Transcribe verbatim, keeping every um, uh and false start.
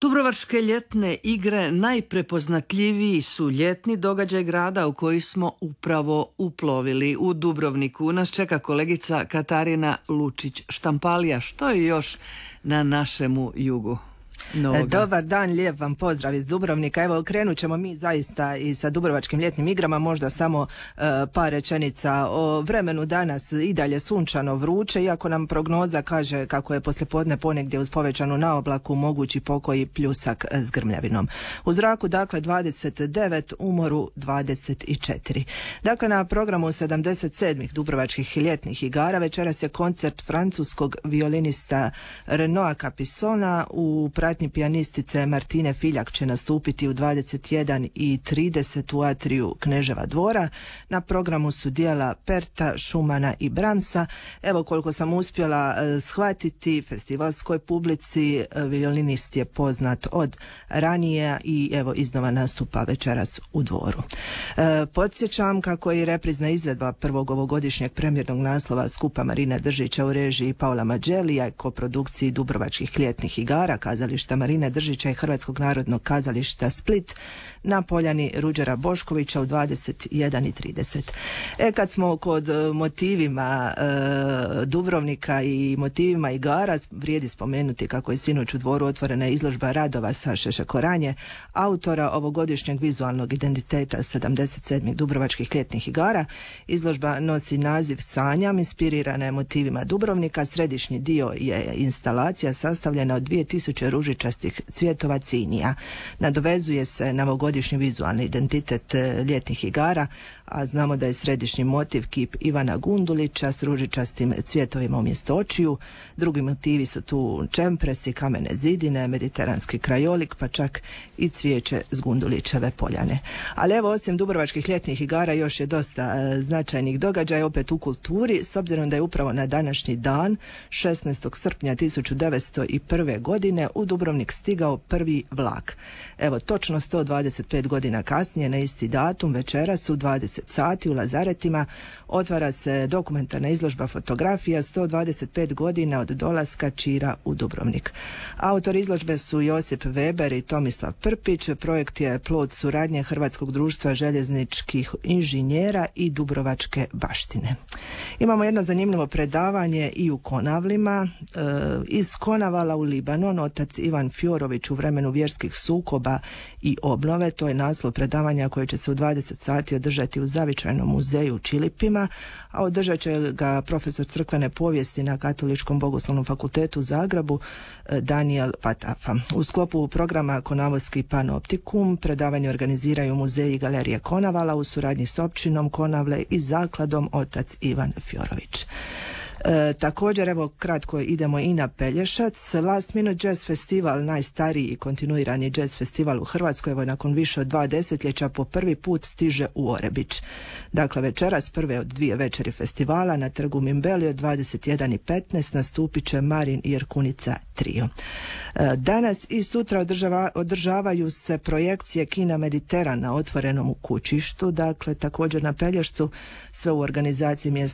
Dubrovačke ljetne igre najprepoznatljiviji su ljetni događaj grada u koji smo upravo uplovili. U Dubrovniku nas čeka kolegica Katarina Lučić-Štampalija. Što je još na našemu jugu novoga? Dobar dan, lijep vam pozdrav iz Dubrovnika. Evo, krenut ćemo mi zaista i sa Dubrovačkim ljetnim igrama, možda samo uh, par rečenica o vremenu. Danas i dalje sunčano, vruće, iako nam prognoza kaže kako je poslijepodne ponegdje uz povećanu naoblaku mogući pokoji pljusak s grmljavinom. U zraku dakle dvadeset devet, u moru dvadeset četiri. Dakle, na programu sedamdeset sedmih Dubrovačkih ljetnih igara večeras je koncert francuskog violinista Renoa Capisona. U pratnji pijanistice Martine Filjak će nastupiti u dvadeset jedan i trideset u atriju Kneževa dvora. Na programu su dijela Perta, Šumana i Bramsa. Evo, koliko sam uspjela uh, shvatiti, festivalskoj publici uh, violinist je poznat od ranije i evo iznova nastupa večeras u dvoru. Uh, podsjećam kako je reprizna izvedba prvog ovogodišnjeg premijernog naslova skupa Marine Držića u režiji Paula Mađelija i koprodukciji Dubrovačkih ljetnih igara, kazališta Marine Držića i Hrvatskog narodnog kazališta Split na poljani Ruđera Boškovića u dvadeset jedan i trideset. E, kad smo kod motivima e, Dubrovnika i motivima igara, vrijedi spomenuti kako je sinoć u dvoru otvorena izložba radova Saše Šekoranje, autora ovogodišnjeg vizualnog identiteta sedamdeset sedmih Dubrovačkih ljetnih igara. Izložba nosi naziv Sanjam, inspirirana je motivima Dubrovnika. Središnji dio je instalacija sastavljena od dvije tisuće ružičastih cvjetova cinija. Nadovezuje se na ovogodišnji vizualni identitet ljetnih igara, a znamo da je središnji motiv kip Ivana Gundulića s ružičastim cvjetovima umjesto očiju. Drugi motivi su tu čempresi, kamene zidine, mediteranski krajolik, pa čak i cvijeće s Gundulićeve poljane. Ali evo, osim Dubrovačkih ljetnih igara još je dosta e, značajnih događaja opet u kulturi, s obzirom da je upravo na današnji dan, šesnaestog srpnja tisuću devetsto prve. godine, u Dubrovnik stigao prvi vlak. Evo, točno sto dvadeset pet godina kasnije, na isti datum, večeras u dvadeset sati u Lazaretima otvara se dokumentarna izložba fotografija sto dvadeset pet godina od dolaska Čira u Dubrovnik. Autori izložbe su Josip Weber i Tomislav Prpić. Projekt je plod suradnje Hrvatskog društva željezničkih inženjera i Dubrovačke baštine. Imamo jedno zanimljivo predavanje i u Konavlima. E, iz Konavala u Libanon, otac Ivan Fjorović u vremenu vjerskih sukoba i obnove. To je naslov predavanja koje će se u dvadeset sati održati u Zavičajnom muzeju u Čilipima, a održat će ga profesor crkvene povijesti na Katoličkom bogoslovnom fakultetu u Zagrebu Daniel Patafa. U sklopu programa Konavolski panoptikum predavanje organiziraju muzeji i galerije Konavala u suradnji s općinom Konavle i zakladom otac Ivan Fjorović. E, također, evo, kratko idemo i na Pelješac. Last Minute Jazz Festival, najstariji i kontinuirani jazz festival u Hrvatskoj, evo nakon više od dva desetljeća po prvi put stiže u Orebić. Dakle, večeras prve od dvije večeri festivala na trgu Mimbeli od dvadeset jedan i petnaest nastupit će Marin i Jerkunica trio. E, danas i sutra održava, održavaju se projekcije Kina Mediteran na otvorenom u Kućištu, dakle također na Pelješcu, sve u organizaciji mjesta